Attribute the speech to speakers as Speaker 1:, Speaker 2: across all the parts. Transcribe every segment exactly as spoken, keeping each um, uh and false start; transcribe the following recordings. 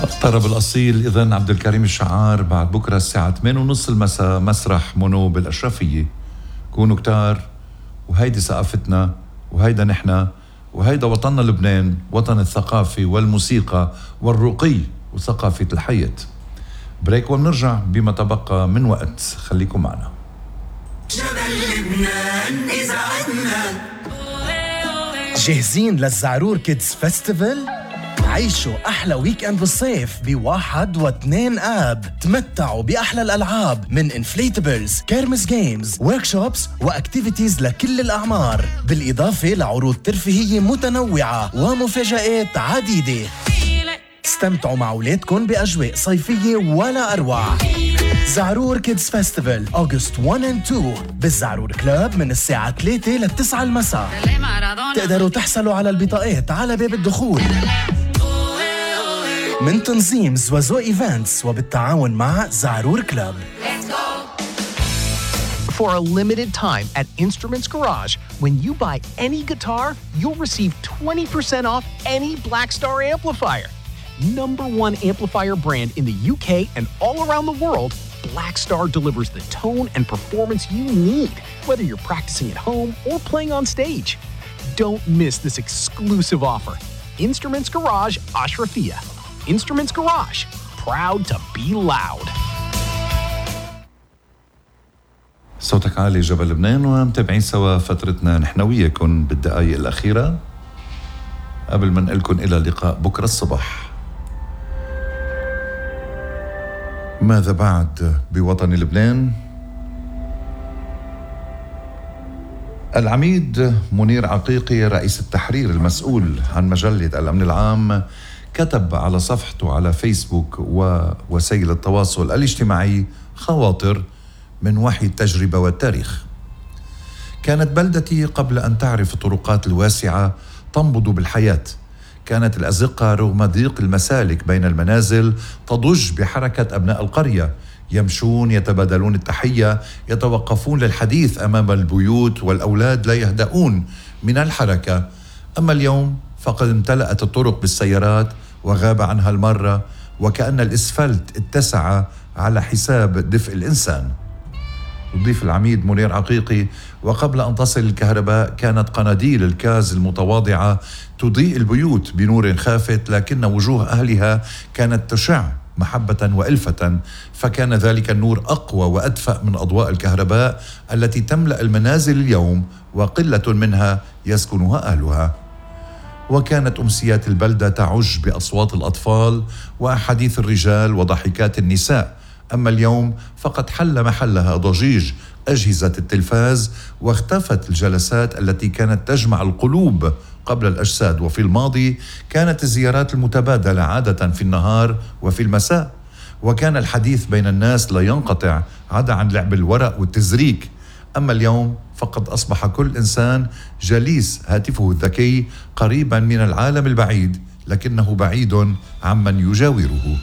Speaker 1: الطرب الأصيل إذن عبد الكريم الشعار. بعد بكرة الساعة ثمانية ونص المساء مسرح مونو بالأشرفية. كونوا كتار، وهيدي ثقافتنا، وهيدا نحنا، وهيدا وطننا لبنان، وطن الثقافة والموسيقى والرقي وثقافة الحياة. بريك ونرجع بما تبقى من وقت. خليكم معنا.
Speaker 2: جبل لبنان إذا عدنا
Speaker 3: جاهزين للزعرور كيدز فيستيفال؟ عيشوا أحلى ويك أند بالصيف بواحد واثنين آب. تمتعوا بأحلى الألعاب من انفليتبلز، كيرمس جيمز، وركشوبس وأكتيفيتيز لكل الأعمار، بالإضافة لعروض ترفيهية متنوعة ومفاجآت عديدة. استمتعوا مع أولادكم بأجواء صيفية ولا أروع. زعرور كيدز فيستيفال أغسطس واحد and اثنين بالزعرور كلاب من الساعة ثلاثة للتسعة المساء. تقدروا تحصلوا على البطاقات على باب الدخول من تنظيم زوازو إيفنتس وبالتعاون مع زعرور كلاب.
Speaker 4: For a limited time at Instruments Garage, when you buy any guitar, you'll receive twenty percent off any Blackstar amplifier. Number one amplifier brand in the U K and all around the world, Blackstar delivers the tone and performance you need, whether you're practicing at home or playing on stage. Don't miss this exclusive offer. Instruments Garage, Ashrafia. Instruments Garage, proud to be loud.
Speaker 1: صوتك عالي جبل لبنان، ومتابعين سوا فترتنا نحن وياكم بالدقائق الأخيرة قبل ما نقلكم إلى اللقاء بكرة الصبح. ماذا بعد بوطن لبنان؟ العميد منير عقيقي رئيس التحرير المسؤول عن مجلة الأمن العام كتب على صفحته على فيسبوك ووسائل التواصل الاجتماعي خواطر من وحي التجربة والتاريخ. كانت بلدتي قبل أن تعرف الطرقات الواسعة تنبض بالحياة. كانت الأزقة رغم ضيق المسالك بين المنازل تضج بحركة أبناء القرية، يمشون، يتبادلون التحية، يتوقفون للحديث أمام البيوت، والأولاد لا يهدؤون من الحركة. أما اليوم فقد امتلأت الطرق بالسيارات وغاب عنها المرة، وكأن الإسفلت اتسع على حساب دفء الإنسان. يضيف العميد منير عقيقي: وقبل أن تصل الكهرباء كانت قناديل الكاز المتواضعة تضيء البيوت بنور خافت، لكن وجوه أهلها كانت تشع محبة وإلفة، فكان ذلك النور أقوى وأدفأ من أضواء الكهرباء التي تملأ المنازل اليوم وقلة منها يسكنها أهلها. وكانت أمسيات البلدة تعج بأصوات الأطفال وأحاديث الرجال وضحكات النساء. أما اليوم فقد حل محلها ضجيج أجهزة التلفاز، واختفت الجلسات التي كانت تجمع القلوب قبل الأجساد. وفي الماضي كانت الزيارات المتبادلة عادة في النهار وفي المساء، وكان الحديث بين الناس لا ينقطع عدا عن لعب الورق والتزريك. أما اليوم فقد أصبح كل إنسان جليس هاتفه الذكي قريبا من العالم البعيد، لكنه بعيد عمن يجاوره.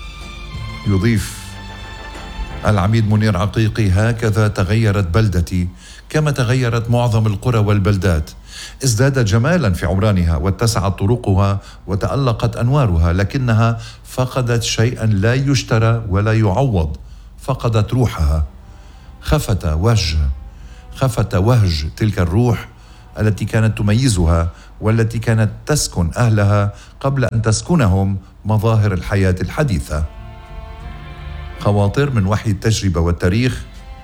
Speaker 1: يضيف العميد منير عقيقي: هكذا تغيرت بلدتي كما تغيرت معظم القرى والبلدات. ازدادت جمالا في عمرانها، واتسعت طرقها، وتألقت أنوارها، لكنها فقدت شيئا لا يشترى ولا يعوض. فقدت روحها. خفت وجه خفت وهج تلك الروح التي كانت تميزها، والتي كانت تسكن أهلها قبل أن تسكنهم مظاهر الحياة الحديثة. خواطر من وحي التجربة والتاريخ.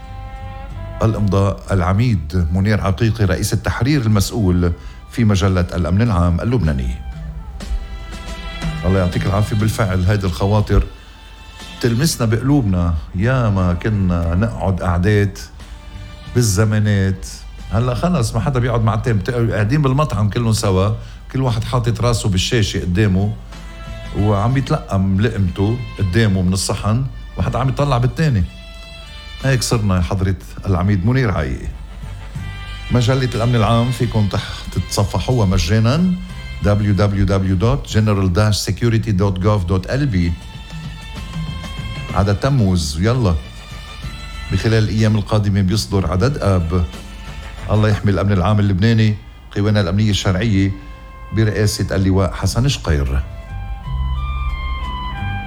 Speaker 1: الإمضاء العميد منير عقيقي رئيس التحرير المسؤول في مجلة الأمن العام اللبناني. الله يعطيك العافية. بالفعل هذه الخواطر تلمسنا بقلوبنا. يا ما كنا نقعد قعدات بالزمانات، هلا خلص ما حدا بيقعد مع التاني، قاعدين بالمطعم كلهم سوا، كل واحد حاطط راسه بالشاشة قدامه وعم بيتلقم لقمته قدامه من الصحن، واحد عم يطلع بالتاني. هيك صرنا يا حضرة العميد منير عقيقي. مجلة الأمن العام فيكم تحت تتصفحوها مجانا دبليو دبليو دبليو دوت جنرال داش سيكيورتي دوت جوف دوت إل بي. عدد تموز، يلا بخلال الأيام القادمة بيصدر عدد آب. الله يحمي الأمن العام اللبناني، قوانا الأمنية الشرعية برئاسة اللواء حسن شقير.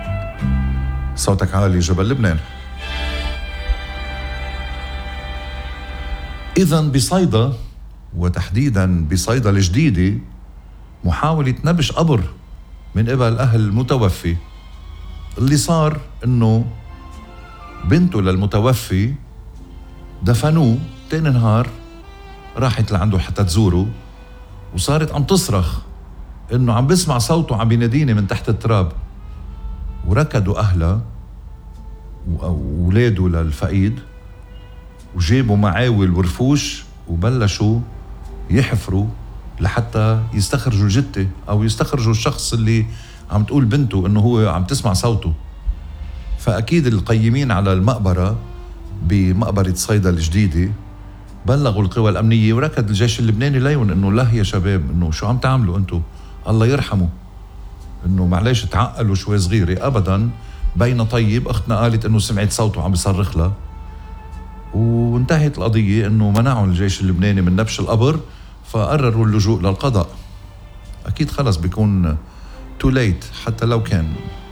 Speaker 1: صوتك عالي جبل لبنان. إذن بصيدا، وتحديدا بصيدا الجديدة، محاولة نبش قبر من قبل أهل المتوفي. اللي صار إنه بنته للمتوفي دفنوه، تاني نهار راحت لعنده حتى تزوره، وصارت عم تصرخ إنه عم بسمع صوته عم بيناديني من تحت التراب. وركضوا أهلها وولاده للفقيد، وجابوا معاول ورفوش وبلشوا يحفروا لحتى يستخرجوا الجثة أو يستخرجوا الشخص اللي عم تقول بنته إنه هو عم تسمع صوته. فأكيد القيمين على المقبرة بمقبرة صيدا الجديدة بلغوا القوى الأمنية، وركض الجيش اللبناني ليون إنه لا يا شباب، إنه شو عم تعملوا أنتوا، الله يرحمه، إنه معلش تعقلوا شوي صغيرة. أبدا، بين طيب أختنا قالت إنه سمعت صوته عم بيصرخ لها، وانتهت القضية إنه منعوا الجيش اللبناني من نبش القبر، فقرروا اللجوء للقضاء. أكيد خلص بيكون تو ليت، حتى لو كان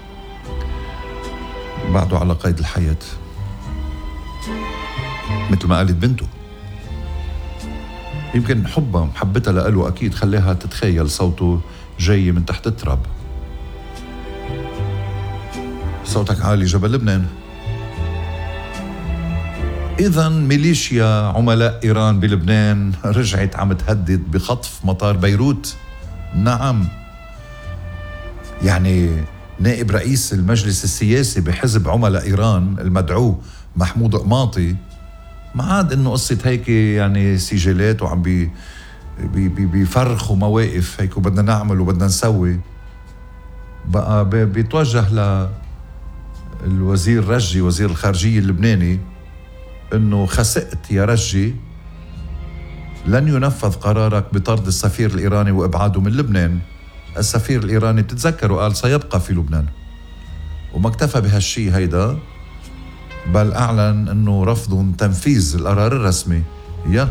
Speaker 1: بعده على قيد الحياة مثل ما قالت بنته. يمكن حبها محبتها لقاله أكيد خليها تتخيل صوته جاي من تحت التراب. صوتك عالي جبل لبنان. إذن ميليشيا عملاء إيران بلبنان رجعت عم تهدد بخطف مطار بيروت. نعم، يعني نائب رئيس المجلس السياسي بحزب عملاء إيران المدعو محمود قماطي ما عاد إنه قصة هيك يعني سجلات وعم بي بي بي بيفرخوا مواقف هيك وبدنا نعمل وبدنا نسوي. بقى بيتوجه للوزير رجي وزير الخارجية اللبناني إنه خسئت يا رجي، لن ينفذ قرارك بطرد السفير الإيراني وإبعاده من لبنان. السفير الإيراني بتتذكروا قال سيبقى في لبنان، وما اكتفى بهالشي هيدا، بل أعلن أنه رفض تنفيذ القرار الرسمي. يا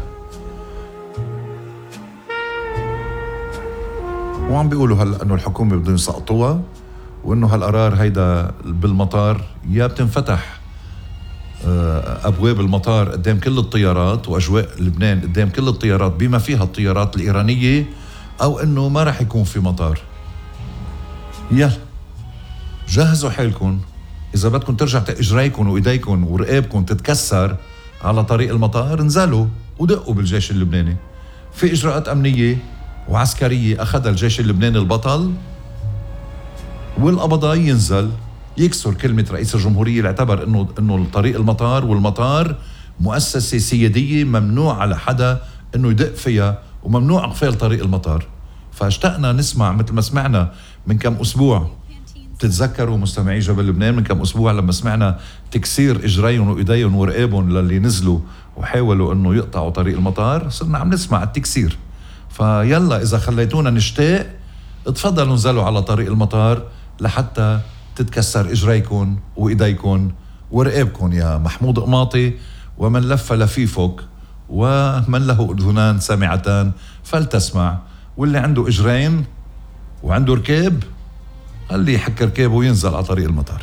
Speaker 1: وعم بيقولوا هلا أنه الحكومة بدهم يسقطوها، وأنه هالقرار هيدا بالمطار يا بتنفتح أبواب المطار قدام كل الطيارات وأجواء لبنان قدام كل الطيارات بما فيها الطيارات الإيرانية، أو أنه ما رح يكون في مطار. يلا جهزوا حالكم، إذا بدكم ترجع إجريكم وإيديكم ورقابكم تتكسر على طريق المطار، انزلوا ودقوا بالجيش اللبناني. في إجراءات أمنية وعسكرية أخذها الجيش اللبناني البطل، والقبضاء ينزل يكسر كلمة رئيس الجمهورية اللي اعتبر إنه إنه طريق المطار والمطار مؤسسة سيادية ممنوع على حدا إنه يدق فيها، وممنوع إقفال طريق المطار. فاشتقنا نسمع مثل ما سمعنا من كم أسبوع، تتذكروا مستمعي جبل لبنان من كم أسبوع لما سمعنا تكسير إجريهم وإيديهم ورقابهم للي نزلوا وحاولوا إنه يقطعوا طريق المطار، صرنا عم نسمع التكسير. فيلا إذا خليتونا نشتاق، اتفضلوا انزلوا على طريق المطار لحتى تتكسر إجريكم وإيديكم ورقابكم يا محمود قماطي. ومن لف لفيفك ومن له أذنان سامعتان فلتسمع. واللي عنده إجرين وعنده ركاب خليه يحك ركابه وينزل على طريق المطار.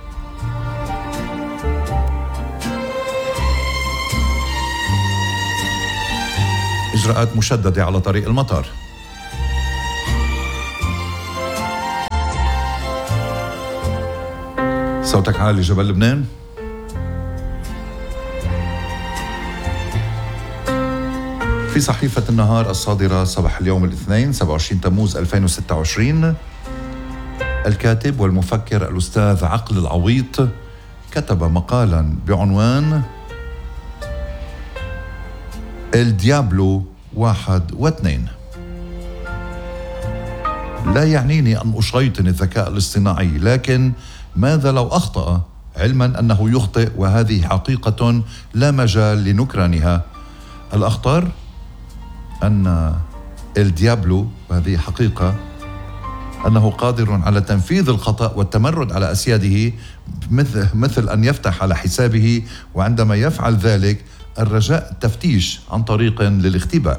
Speaker 1: إجراءات مشددة على طريق المطار. صوتك عالي جبل لبنان. في صحيفة النهار الصادرة صباح اليوم الاثنين سبعة وعشرين تموز ألفين وستة وعشرين، الكاتب والمفكر الأستاذ عقل العويط كتب مقالا بعنوان الديابلو واحد واثنين. لا يعنيني أن أشيطن الذكاء الاصطناعي، لكن ماذا لو أخطأ، علما أنه يخطئ وهذه حقيقة لا مجال لنكرانها. الأخطر أن الديابلو، وهذه حقيقة، أنه قادر على تنفيذ الخطأ والتمرد على أسياده، مثل, مثل أن يفتح على حسابه، وعندما يفعل ذلك الرجاء التفتيش عن طريق للاختباء.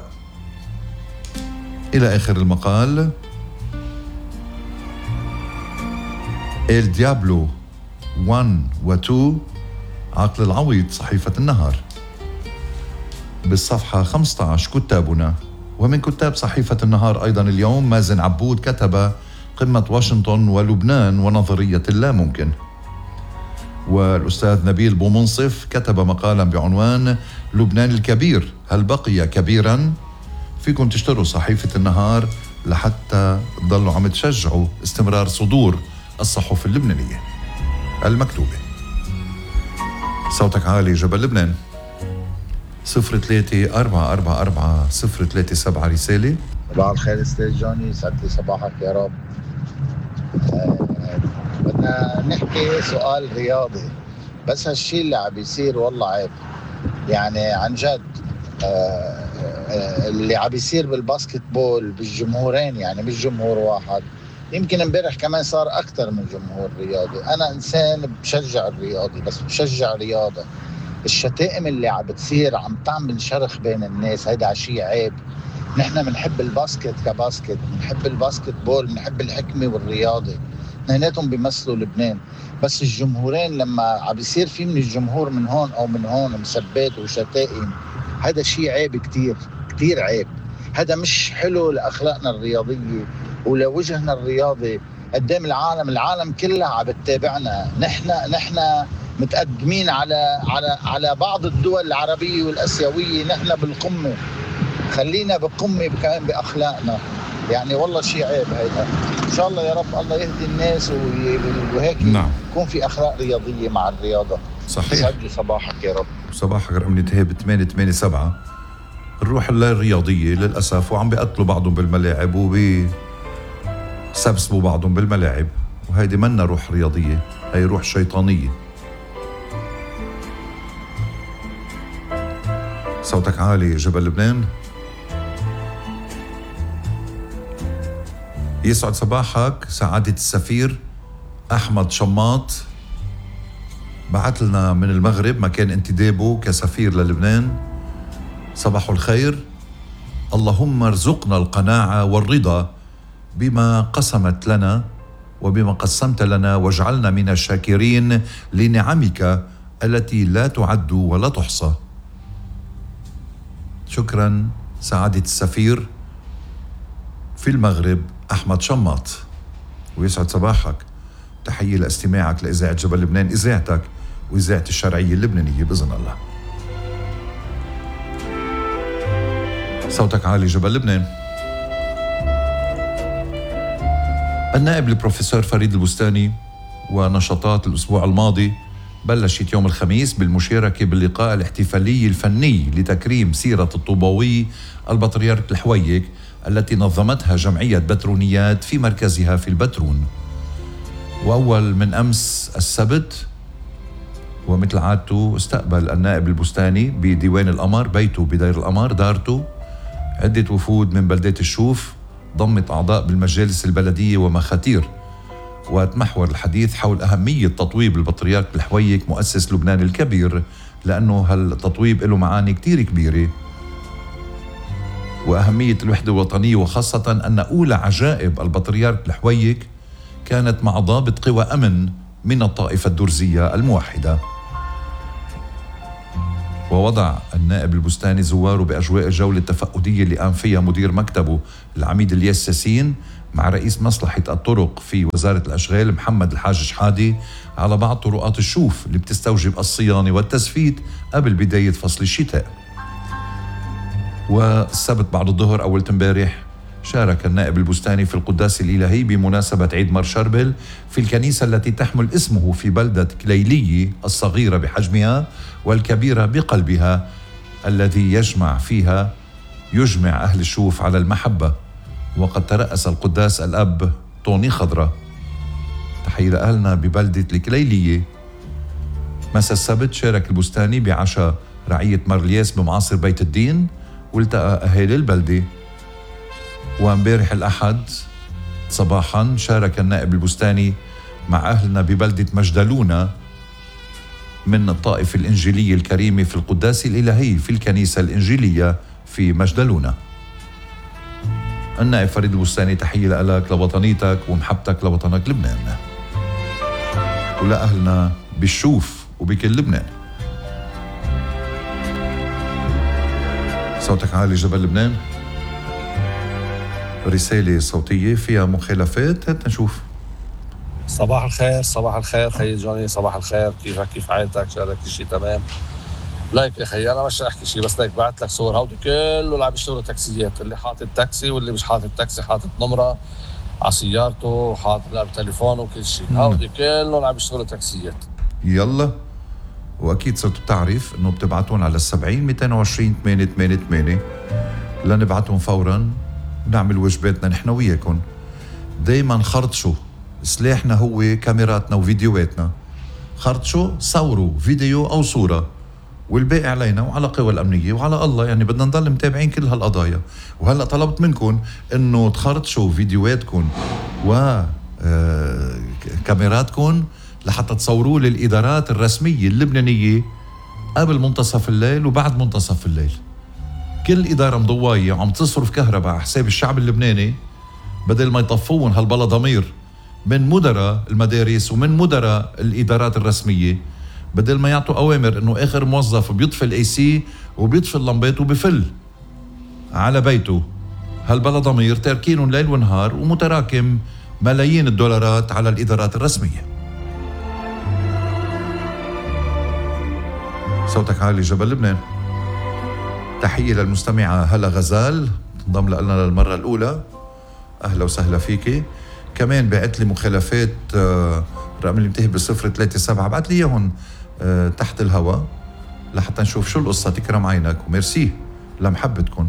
Speaker 1: إلى آخر المقال. الديابلو واحد و2 عاقل العويض صحيفة النهار. بالصفحة خمسة عشر كتابنا، ومن كتاب صحيفة النهار أيضا اليوم مازن عبود كتب قمة واشنطن ولبنان ونظرية اللا ممكن. والأستاذ نبيل بومنصف كتب مقالا بعنوان لبنان الكبير هل بقي كبيرا؟ فيكم تشتروا صحيفة النهار لحتى تضلوا عم تشجعوا استمرار صدور الصحف اللبنانية المكتوبة. صوتك عالي جبل لبنان. صفر ثلاثة أربعة أربعة أربعة صفر ثلاثة سبعة رسالة.
Speaker 5: صباح الخير استاذ جوني، يسعد لي صباحك يا رب. آه، بدنا نحكي سؤال رياضي، بس هالشي اللي عم بيصير والله عيب يعني عن جد. آه، آه، اللي عم بيصير بالباسكت بول بالجمهورين، يعني مش جمهور واحد، يمكن امبارح كمان صار اكثر من جمهور رياضي. انا انسان بشجع الرياضي، بس بشجع رياضه. الشتائم اللي عم بتصير عم تعمل شرخ بين الناس، هيدا شيء عيب. نحن بنحب الباسكت كباسكت، بنحب الباسكت بول، بنحب الحكمه والرياضه، اثنيناتهم بيمثلوا لبنان. بس الجمهورين لما عم بيصير في من الجمهور من هون او من هون مسبات وشتائم، هذا شيء عيب كتير كتير عيب. هذا مش حلو لاخلاقنا الرياضيه ولوجهنا الرياضي قدام العالم. العالم كلها عم بتتابعنا، نحن نحن متقدمين على على على بعض الدول العربيه والاسيويه، نحن بالقمه. خلينا بقمه كمان باخلاقنا، يعني والله شيء عيب هيدا. ان شاء الله يا رب الله يهدي الناس وهيك
Speaker 1: نعم.
Speaker 5: يكون في اخلاق رياضيه مع الرياضه.
Speaker 1: صحيح.
Speaker 5: يسعد لي صباحك يا رب.
Speaker 1: صباحك رقم نتهاب ثمانية ثمانية سبعة. الروح الرياضية للأسف وعم بيقتلوا بعضهم بالملاعب وبيسبسبوا بعضهم بالملاعب، وهيدي منا روح رياضية، هي روح شيطانية. صوتك عالي جبل لبنان. يسعد صباحك سعادة السفير أحمد شماط، بعت لنا من المغرب مكان انتدابه كسفير للبنان. صباح الخير، اللهم ارزقنا القناعة والرضا بما قسمت لنا وبما قسمت لنا، واجعلنا من الشاكرين لنعمك التي لا تعد ولا تحصى. شكرا سعادة السفير في المغرب أحمد شماط، ويسعد صباحك. تحية لاستماعك لإذاعة جبل لبنان، إذاعتك وإذاعة الشرعية اللبنانية بإذن الله. صوتك عالي جبل لبنان. النائب البروفيسور فريد البستاني ونشاطات الأسبوع الماضي بلشت يوم الخميس بالمشاركة باللقاء الاحتفالي الفني لتكريم سيرة الطوباوي البطريرك الحويك التي نظمتها جمعية بترونيات في مركزها في البترون. وأول من أمس السبت ومثل عادته استقبل النائب البستاني بديوان القمر بيته بدير القمر دارته عدة وفود من بلدات الشوف، ضمت أعضاء بالمجالس البلدية ومخاتير، وتمحور الحديث حول أهمية تطويب البطريرك الحويك مؤسس لبنان الكبير، لأنه هالتطويب له معاني كتير كبيرة، وأهمية الوحدة الوطنية، وخاصة أن أولى عجائب البطريرك الحويك كانت مع ضابط قوى أمن من الطائفة الدرزية الموحدة. ووضع النائب البستاني زواره بأجواء الجولة التفقدية اللي قام فيها مدير مكتبه العميد الياس ياسين مع رئيس مصلحة الطرق في وزارة الأشغال محمد الحاج شحادي على بعض طرقات الشوف اللي بتستوجب الصيانة والتسفيت قبل بداية فصل الشتاء. والسبت بعد الظهر أول امبارح شارك النائب البستاني في القداس الإلهي بمناسبة عيد مر شربل في الكنيسة التي تحمل اسمه في بلدة كليلية الصغيرة بحجمها والكبيرة بقلبها، الذي يجمع فيها يجمع أهل الشوف على المحبة. وقد ترأس القداس الأب طوني خضرة. تحية لأهلنا ببلدة الكليلية. مساء السبت شارك البستاني بعشاء رعية مرلياس بمعاصر بيت الدين والتقى أهالي البلدة. وامبارح الأحد صباحا شارك النائب البستاني مع أهلنا ببلدة مجدلونة من الطائفة الإنجيلية الكريمة في القداس الإلهي في الكنيسة الإنجيلية في مجدلونة. النائب فريد البستاني، تحية لك لوطنيتك ومحبتك لوطنك لبنان. ولأهلنا بالشوف وبكل لبنان. صوتك عالي جبل لبنان. رسالة صوتية فيها مخالفات، هات نشوف.
Speaker 6: صباح الخير صباح الخير خيي جوني، صباح الخير، كيفك كيف حالتك؟ شغلك كل شيء تمام؟ لايك يا خيي، انا مش احكي شيء بس لايك بعت لك صور هودي كله اللي عم يشتغلوا تاكسيات، اللي حاطط تاكسي واللي مش حاطط تاكسي، حاطط نمره على سيارته وحاطط لعب تليفون وكل شيء، هودي كله اللي عم يشتغلوا تاكسيات.
Speaker 1: يلا، واكيد صرتوا بتعرف انه بتبعتون على السبعين مئتين وعشرين ثمانية ثمانية ثمانية لنبعتهم فورا ونعمل واجباتنا نحن وياكم. دايما خرطشوا، سلاحنا هو كاميراتنا وفيديوهاتنا. خرطشوا، صوروا فيديو او صوره، والباقي علينا وعلى القوى الامنيه وعلى الله. يعني بدنا نضل متابعين كل هالقضايا. وهلا طلبت منكم انه تخرطشوا فيديوهاتكم و كاميراتكم لحتى تصوروا للادارات الرسميه اللبنانيه قبل منتصف الليل وبعد منتصف الليل. كل اداره مضوايه وعم تصرف كهرباء على حساب الشعب اللبناني، بدل ما يطفون هالبلا ضمير من مدراء المدارس ومن مدراء الادارات الرسميه، بدل ما يعطوا اوامر انه اخر موظف بيطفي الاي سي وبيطفي اللمبات وبفل على بيته. هالبلا ضمير تاركينهم ليل ونهار ومتراكم ملايين الدولارات على الادارات الرسميه. صوتك عالي جبل لبنان. تحيه للمستمعه هلا غزال، تنضم لنا للمره الاولى، اهلا وسهلا فيكي. كمان بعت لي مخالفات، الرقم اللي منتهي بصفر ثلاثة سبعة، بعت لي اياهم تحت الهواء لحتى نشوف شو القصه. تكرم عينك وميرسي لمحبتكم.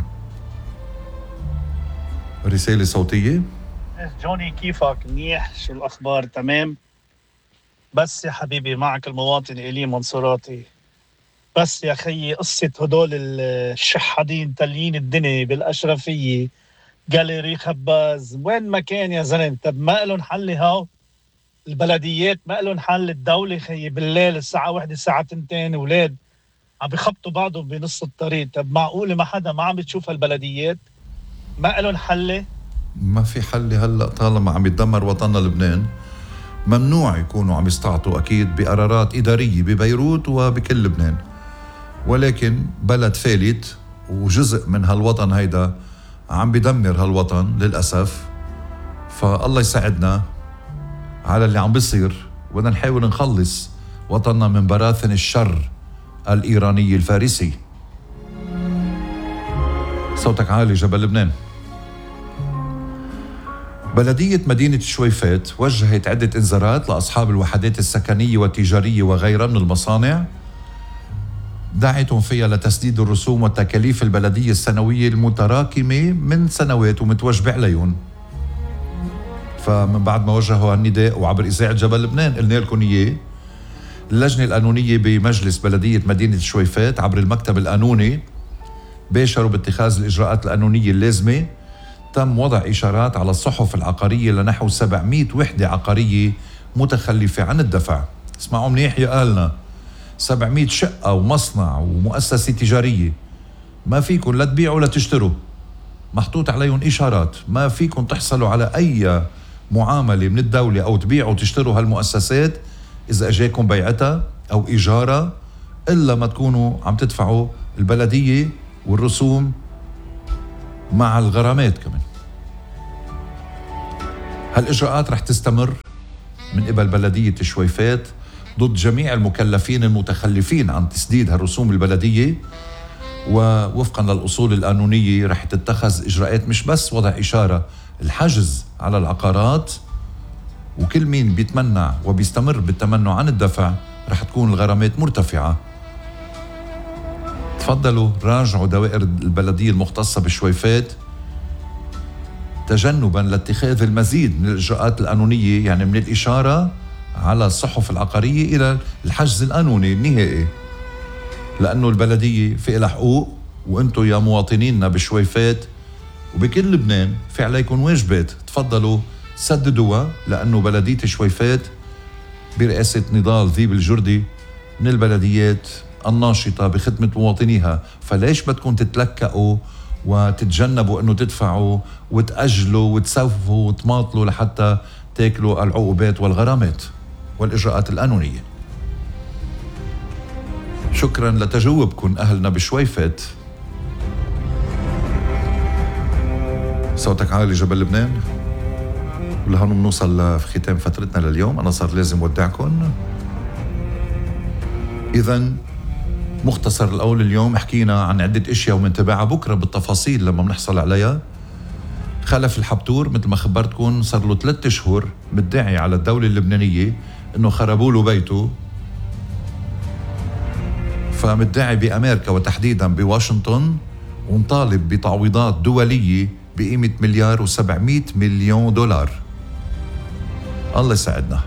Speaker 1: رساله صوتيه.
Speaker 7: جوني كيفك؟ منيح؟ شو الاخبار؟ تمام. بس يا حبيبي معك المواطن إلي منصوراتي. بس يا خيي قصه هدول الشحادين تليين الدنيا بالاشرفيه، جاليري خباز، وين ما كان يا زلمه. طب ما لهم حل هاو؟ البلديات ما لهم حل؟ الدوله خيي بالليل الساعه واحدة الساعه اثنين اولاد عم بخبطوا بعضهم بنص الطريق. طب معقوله ما حدا ما عم بتشوف هالبلديات؟ ما لهم حل؟
Speaker 1: ما في حل هلا طالما عم يتدمر وطننا لبنان. ممنوع يكونوا عم يستعطوا اكيد بقرارات اداريه ببيروت وبكل لبنان، ولكن بلد فالت وجزء من هالوطن هيدا عم بدمر هالوطن للأسف. فالله يساعدنا على اللي عم بيصير، وبدنا نحاول نخلص وطننا من براثن الشر الإيراني الفارسي. صوتك عالي جبل لبنان. بلدية مدينة الشويفات وجهت عدة إنذارات لأصحاب الوحدات السكنية والتجارية وغيرها من المصانع، دعتهم فيها لتسديد الرسوم والتكاليف البلدية السنوية المتراكمة من سنوات ومتوجبة عليهم. فمن بعد ما وجهوا هالنداء وعبر إذاعة جبل لبنان قلنا لكم إياه، اللجنة القانونية بمجلس بلدية مدينة الشويفات عبر المكتب القانوني باشروا باتخاذ الإجراءات القانونية اللازمة. تم وضع إشارات على الصحف العقارية لنحو سبعمئة وحدة عقارية متخلفة عن الدفع. اسمعوا منيح يا أهلنا، سبعمئة شقة ومصنع ومؤسسة تجارية ما فيكم لا تبيعوا لا تشتروا، محطوط عليهم إشارات ما فيكم تحصلوا على أي معاملة من الدولة أو تبيعوا وتشتروا هالمؤسسات إذا أجاكم بيعتها أو إيجارها، إلا ما تكونوا عم تدفعوا البلدية والرسوم مع الغرامات كمان. هالإجراءات رح تستمر من قبل بلدية الشويفات ضد جميع المكلفين المتخلفين عن تسديد هالرسوم البلدية، ووفقا للأصول القانونية رح تتخذ إجراءات، مش بس وضع إشارة، الحجز على العقارات، وكل مين بيتمنع وبيستمر بالتمنع عن الدفع رح تكون الغرامات مرتفعة. تفضلوا راجعوا دوائر البلدية المختصة بالشويفات تجنبا لاتخاذ المزيد من الإجراءات القانونية، يعني من الإشارة على الصحف العقارية إلى الحجز القانوني النهائي، لأنه البلدية في لها حقوق، وأنتم يا مواطنيننا بالشويفات وبكل لبنان في عليكم واجبات. تفضلوا سددوها، لأنه بلدية الشويفات برئاسة نضال ذيب الجردي من البلديات الناشطة بخدمة مواطنيها. فليش بدكم تتلكأوا وتتجنبوا أنه تدفعوا وتأجلوا وتسوفوا وتماطلوا لحتى تاكلوا العقوبات والغرامات؟ والإجراءات القانونية. شكرا لتجاوبكم أهلنا بشويفت. صوتك عالي جبل لبنان. ولهون بنوصل لختام فترتنا لليوم. أنا صار لازم ودعكم. إذن مختصر الأول اليوم حكينا عن عدة أشياء ومنتبعها بكرة بالتفاصيل لما بنحصل عليها. خلف الحبتور مثل ما خبرتكم صار له ثلاثة أشهر مدعي على الدولة اللبنانية إنه خربوا له بيته، فمدعي بأمريكا وتحديدا بواشنطن ومطالب بتعويضات دولية بقيمة مليار وسبعمية مليون دولار. الله يساعدنا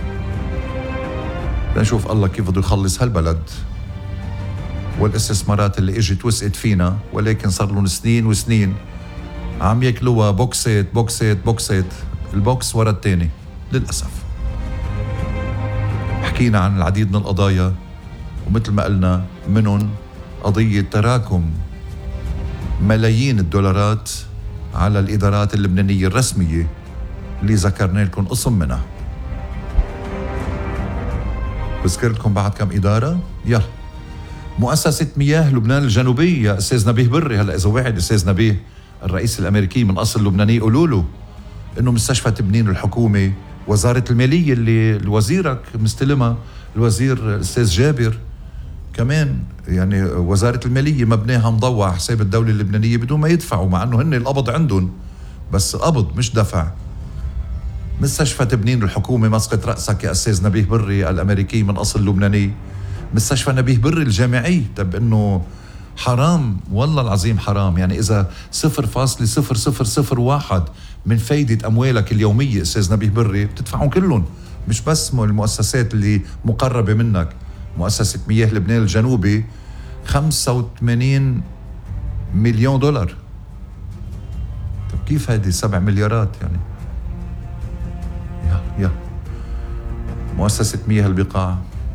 Speaker 1: لنشوف الله كيف بده يخلص هالبلد والاستثمارات اللي اجت وسقت فينا، ولكن صار لهم سنين وسنين عم ياكلوها بوكسات بوكسات بوكسات، البوكس ورا الثاني للأسف. حكينا عن العديد من القضايا ومثل ما قلنا منهم قضية تراكم ملايين الدولارات على الإدارات اللبنانية الرسمية اللي ذكرنا لكم قسم منها. بذكر لكم بعد كم إدارة. يلا، مؤسسة مياه لبنان الجنوبية يا أستاذ نبيه بري. هلا إذا واحد أستاذ نبيه الرئيس الأمريكي من أصل لبناني يقولوا له إنه مستشفى تبنين الحكومة، وزارة المالية اللي الوزيرك مستلمها الوزير الأستاذ جابر كمان، يعني وزارة المالية مبناها مضوع على حساب الدولة اللبنانية بدون ما يدفعوا، مع إنه هن القبض عندهم بس قبض مش دفع. مستشفى تبنين الحكومة مسقط رأسك يا أستاذ نبيه بري الأمريكي من أصل لبناني. مستشفى نبيه بري الجامعي، طب إنه حرام والله العظيم حرام. يعني إذا صفر فاصلة صفر صفر صفر واحد من فايدة أموالك اليومية أستاذ نبيه بري بتدفعهم كلهم، مش بس المؤسسات اللي مقربة منك. مؤسسة مياه لبنان الجنوبي خمسة وثمانين مليون دولار. طب كيف هذه سبع مليارات يعني؟ يا يا مؤسسة مياه البقاع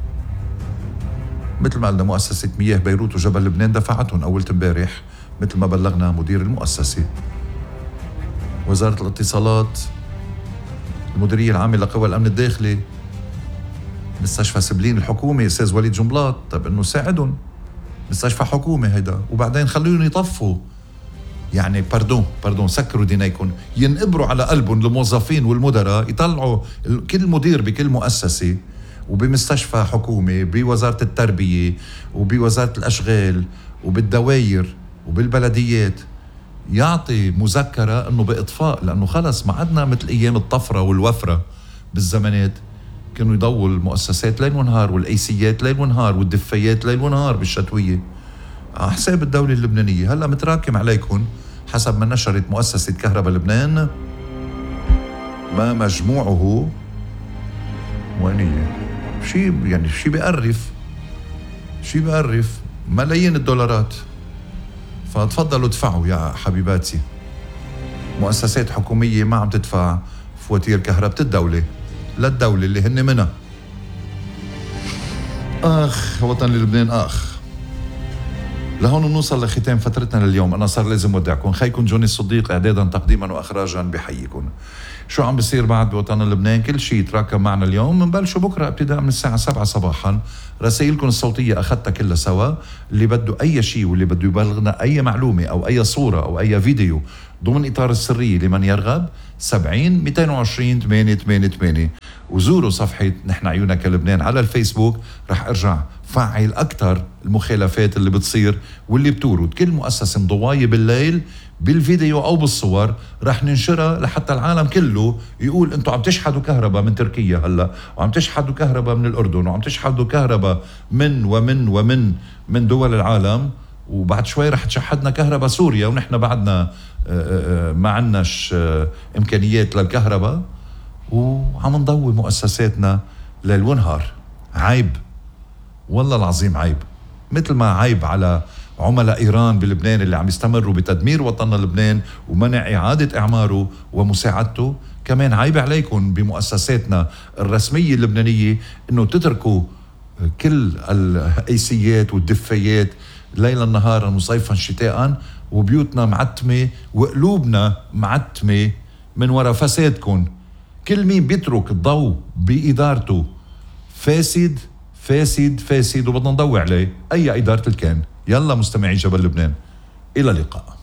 Speaker 1: مثل ما قلنا مؤسسة مياه بيروت وجبل لبنان دفعتهم أول امبارح مثل ما بلغنا مدير المؤسسة. وزارة الاتصالات، المديرية العامة لقوى الأمن الداخلي، مستشفى سبلين الحكومة أستاذ وليد جنبلاط. طب إنه ساعدهم، مستشفى حكومة هيدا، وبعدين خليهم يطفوا. يعني باردون باردون سكروا دينيكم، ينقبروا على قلبهم الموظفين والمدراء، يطلعوا كل مدير بكل مؤسسة وبمستشفى حكومة بوزارة التربية وبوزارة الأشغال وبالدواير وبالبلديات يعطي مذكرة أنه بإطفاء، لأنه خلص ما عدنا مثل أيام الطفرة والوفرة بالزمانات. كانوا يضووا المؤسسات ليل ونهار والأيسيات ليل ونهار والدفايات ليل ونهار بالشتوية على حساب الدولة اللبنانية. هلأ متراكم عليكم حسب ما نشرت مؤسسة كهرباء لبنان ما مجموعه وانية شيء يعني شيء بيقرف شيء بيقرف ملايين الدولارات. فتفضلوا ادفعوا يا حبيباتي. مؤسسات حكومية ما عم تدفع فواتير كهرباء الدولة للدولة اللي هن منها. آخ وطن لبنان آخ. لهون نوصل لختام فترتنا لليوم. أنا صار لازم ودعكم. خيكم جوني الصديق إعدادا تقديما وإخراجا بحييكم. شو عم بصير بعد بوطن لبنان؟ كل شيء يتراكم معنا اليوم. منبلشوا بكرة ابتداء من الساعة سبعة صباحا. رسائلكم الصوتية أخذتها كلها سوا. اللي بده أي شيء واللي بده يبلغنا أي معلومة أو أي صورة أو أي فيديو ضمن إطار السرية لمن يرغب سبعين مئتين وعشرين ثمانية ثمانية ثمانية. وزوروا صفحة نحن عيونك لبنان على الفيسبوك. رح أرجع فعل أكتر المخالفات اللي بتصير واللي بتورد كل مؤسسة مضواية بالليل بالفيديو أو بالصور. رح ننشرها لحتى العالم كله يقول أنتوا عم تشحدوا كهرباء من تركيا هلأ، وعم تشحدوا كهرباء من الأردن، وعم تشحدوا كهرباء من ومن ومن من دول العالم، وبعد شوي رح تشحدنا كهرباء سوريا ونحن بعدنا ما عندناش إمكانيات للكهرباء وعم نضوي مؤسساتنا ليل ونهار. عيب والله العظيم عيب. مثل ما عيب على عملاء إيران بلبنان اللي عم يستمروا بتدمير وطننا لبنان ومنع إعادة إعماره ومساعدته، كمان عيب عليكم بمؤسساتنا الرسمية اللبنانية إنه تتركوا كل الأيسيات والدفايات ليلا نهارا وصيفا شتاء وبيوتنا معتمة وقلوبنا معتمة من وراء فسادكم. كل مين بيترك الضوء بإدارته فاسد فاسد فاسد وبدنا نضوي عليه. أي إدارة الكان. يلا مستمعي جبل لبنان، إلى اللقاء.